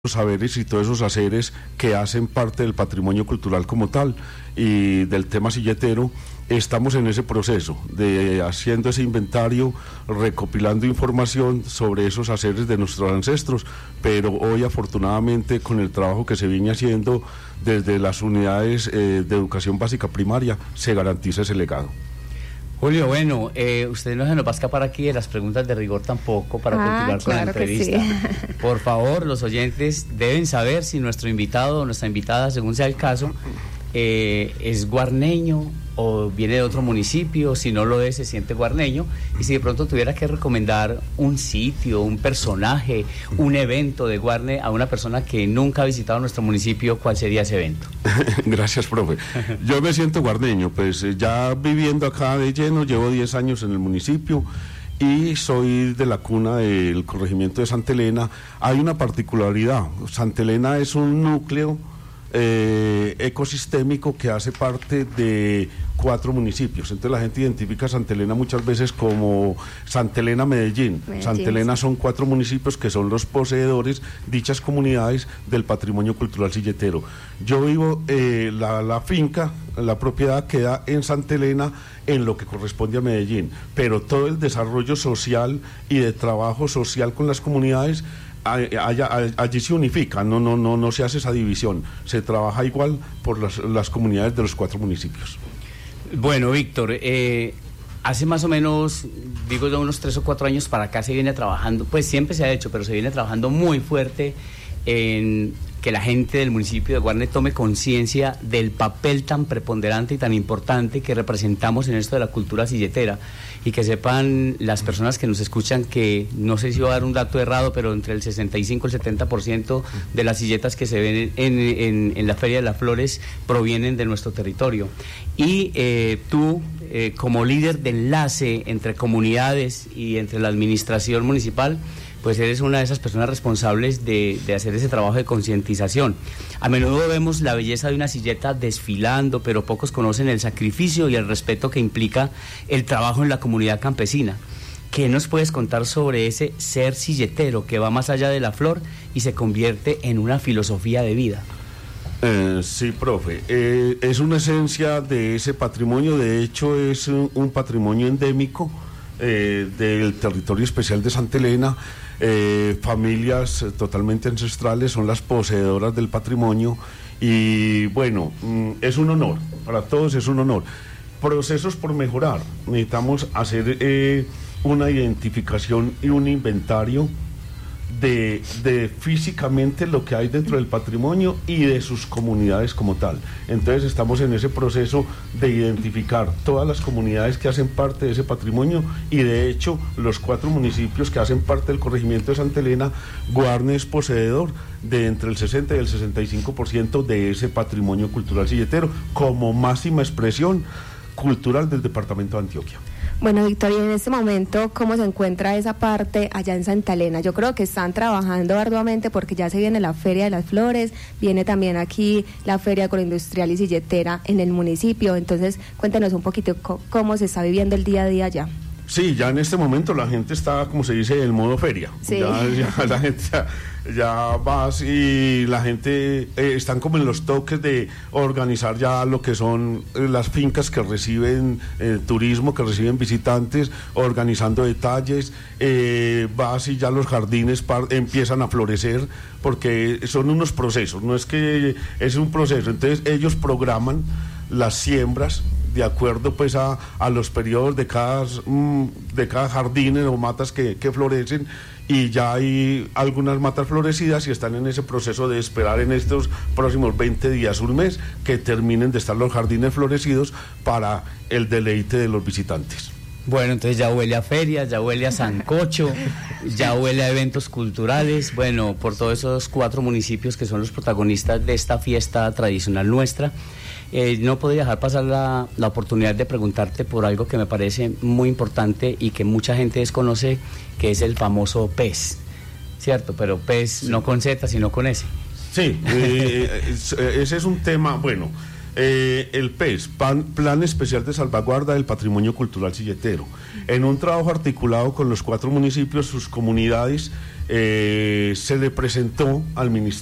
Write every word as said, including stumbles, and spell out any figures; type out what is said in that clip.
saberes y todos esos haceres que hacen parte del patrimonio cultural como tal y del tema silletero. Estamos en ese proceso de haciendo ese inventario, recopilando información sobre esos haceres de nuestros ancestros, pero hoy afortunadamente con el trabajo que se viene haciendo desde las unidades eh, de educación básica primaria se garantiza ese legado. Julio, bueno, eh, usted no se nos va a escapar aquí de las preguntas de rigor tampoco para ah, continuar con claro la entrevista. Sí. Por favor, los oyentes deben saber si nuestro invitado o nuestra invitada, según sea el caso, eh, es guarneño o viene de otro municipio. Si no lo es, se siente guarneño. Y si de pronto tuviera que recomendar un sitio, un personaje, un evento de Guarne a una persona que nunca ha visitado nuestro municipio, ¿cuál sería ese evento? Gracias, profe. Yo me siento guarneño, pues ya viviendo acá de lleno, llevo diez años en el municipio y soy de la cuna del corregimiento de Santa Elena. Hay una particularidad: Santa Elena es un núcleo Eh, ecosistémico que hace parte de cuatro municipios. Entonces la gente identifica a Santa Elena muchas veces como Santa Elena Medellín. Medellín Santa Elena sí. Son cuatro municipios que son los poseedores, dichas comunidades, del patrimonio cultural silletero. Yo vivo, eh, la, la finca, la propiedad queda en Santa Elena, en lo que corresponde a Medellín, pero todo el desarrollo social y de trabajo social con las comunidades Allá, allí se unifica, no, no, no, no se hace esa división, se trabaja igual por las, las comunidades de los cuatro municipios. Bueno, Víctor, eh, hace más o menos, digo de unos tres o cuatro años para acá se viene trabajando, pues siempre se ha hecho, pero se viene trabajando muy fuerte en que la gente del municipio de Guarne tome conciencia del papel tan preponderante y tan importante que representamos en esto de la cultura silletera, y que sepan las personas que nos escuchan que, no sé si voy a dar un dato errado, pero entre el sesenta y cinco y el setenta por ciento de las silletas que se ven en, en, en la Feria de las Flores provienen de nuestro territorio. Y eh, tú, eh, como líder de enlace entre comunidades y entre la administración municipal, pues eres una de esas personas responsables de, de hacer ese trabajo de concientización. A menudo vemos la belleza de una silleta desfilando, pero pocos conocen el sacrificio y el respeto que implica el trabajo en la comunidad campesina. ¿Qué nos puedes contar sobre ese ser silletero que va más allá de la flor y se convierte en una filosofía de vida? Eh, sí, profe, eh, es una esencia de ese patrimonio. De hecho es un, un patrimonio endémico eh, del territorio especial de Santa Elena. Eh, familias eh, totalmente ancestrales son las poseedoras del patrimonio y bueno, mm, es un honor, para todos es un honor. Procesos por mejorar, necesitamos hacer eh, una identificación y un inventario de, de físicamente lo que hay dentro del patrimonio y de sus comunidades como tal. Entonces estamos en ese proceso de identificar todas las comunidades que hacen parte de ese patrimonio y de hecho los cuatro municipios que hacen parte del corregimiento de Santa Elena, Guarne es poseedor de entre el sesenta y el sesenta y cinco por ciento de ese patrimonio cultural silletero como máxima expresión cultural del departamento de Antioquia. Bueno, Victoria, en este momento, ¿cómo se encuentra esa parte allá en Santa Elena? Yo creo que están trabajando arduamente porque ya se viene la Feria de las Flores, viene también aquí la Feria Agroindustrial y Silletera en el municipio. Entonces, cuéntenos un poquito cómo se está viviendo el día a día allá. Sí, ya en este momento la gente está, como se dice, en modo feria. Sí. Ya, ya la gente ya, ya va y la gente eh, están como en los toques de organizar ya lo que son eh, las fincas que reciben eh, turismo, que reciben visitantes, organizando detalles. Eh, va así ya los jardines par, empiezan a florecer porque son unos procesos, no es que es un proceso. Entonces ellos programan las siembras de acuerdo pues a, a los periodos de cada, de cada jardín o matas que, que florecen, y ya hay algunas matas florecidas y están en ese proceso de esperar en estos próximos veinte días, un mes, que terminen de estar los jardines florecidos para el deleite de los visitantes. Bueno, entonces ya huele a ferias, ya huele a sancocho, ya huele a eventos culturales, bueno, por todos esos cuatro municipios que son los protagonistas de esta fiesta tradicional nuestra. Eh, no podría dejar pasar la, la oportunidad de preguntarte por algo que me parece muy importante y que mucha gente desconoce, que es el famoso pez, ¿cierto? Pero pez sí. No con Z, sino con S. Sí, eh, ese es un tema, bueno, Eh, el P E S, Pan, Plan Especial de Salvaguarda del Patrimonio Cultural Silletero. En un trabajo articulado con los cuatro municipios, sus comunidades, eh, se le presentó al Ministerio